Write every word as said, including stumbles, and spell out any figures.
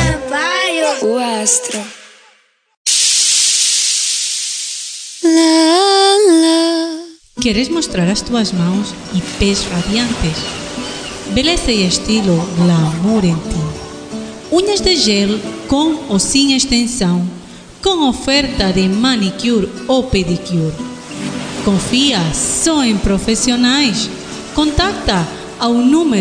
Sampaio, o astro. Lá, lá. Queres mostrar as tuas mãos e pés radiantes? Beleza e estilo glamour em ti. Unhas de gel com ou sem extensão, com oferta de manicure ou pedicure. Confia só em profissionais. Contacta ao número